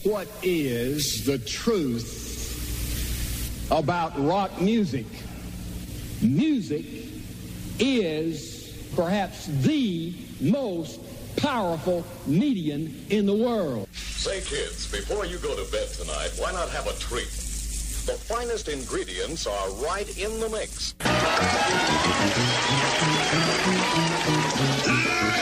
What is the truth about rock music? Music is perhaps the most powerful medium in the world. Say, kids, before you go to bed tonight, why not have a treat? The finest ingredients are right in the mix.